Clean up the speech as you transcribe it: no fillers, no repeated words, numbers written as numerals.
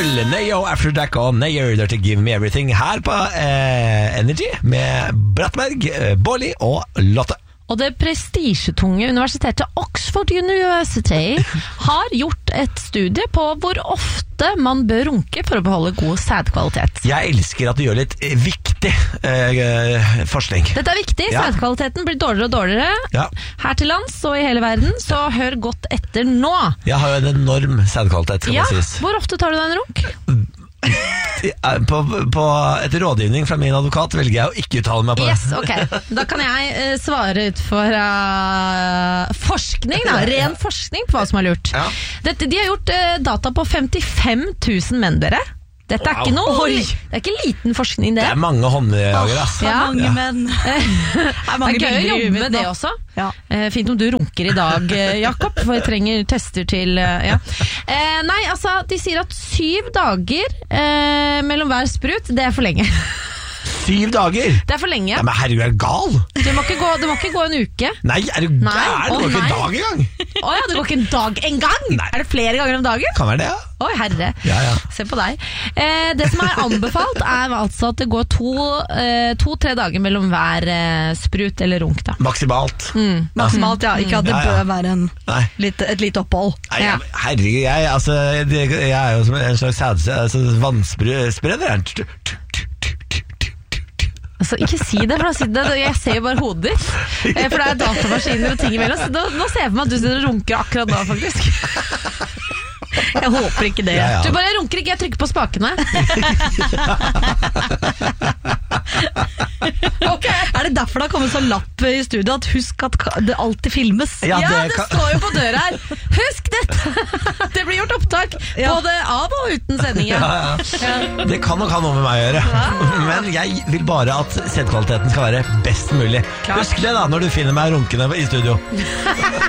til Neo After Dark og Nayer There to Give Me Everything her på Energy med Brattberg, Bårli og Lotte. Og det prestisjetunge universitetet Oxford University har gjort et studie på hvor ofte man bør runke for å beholde god sædkvalitet. Jeg elsker at du gjør litt viktig forskning. Dette er viktig. Sædkvaliteten blir dårligere og dårligere her til lands og i hele verden, så hør godt etter nå. Jeg har jo en enorm sædkvalitet, skal man sies. Hvor ofte tar du deg en runk? På etter rådgivning fra min advokat velger jeg å ikke uttale meg på det. Yes, ok. Da kan jeg svare ut for forskning, ren forskning på hva som er lurt. De har gjort data på 55 000 menn, dere. Dette er ikke noe, det er ikke liten forskning det. Det er mange håndjagere. Mange menn. Det er gøy å jobbe med det også. Fint om du runker i dag, Jakob, for jeg trenger tester til Nei, altså, de sier at 7 dager mellom hver sprut, det er for lenge. 7 dager? Det er for lenge. Ja, men herregud, er du gal? Du må ikke gå en uke. Nei, er du gæren? Det går ikke en dag engang. Det går ikke en dag engang? Nei. Er det flere ganger om dagen? Kan være det, Oi, herre. Se på deg. Det som er anbefalt er altså at det går 2-3 dager mellom hver sprut eller runk da. Maksimalt. Maksimalt, ikke at det bør være et lite opphold. Nei, herregud, jeg er jo som en slags vannspreder. Altså, ikke si det, for jeg ser jo bare hodet ditt. For det er datamaskiner og ting imellom. Så nå ser jeg for meg at du sitter og runker akkurat da, faktisk. Jeg håper ikke det. Du bare runker ikke, jeg trykker på spakene. Er det derfor det har kommet sånn lapp i studio at husk at det alltid filmes? Det står jo på døra her. Husk dette! Det blir gjort opptak både av og uten sending. Det kan nok ha noe med meg å gjøre. Men jeg vil bare at sædkvaliteten skal være best mulig. Husk det da, når du finner meg runkende i studio.